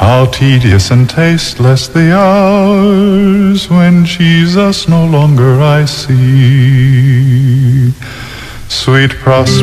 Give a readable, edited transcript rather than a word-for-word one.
How tedious and tasteless the hours when Jesus no longer I see. Sweet prosperity.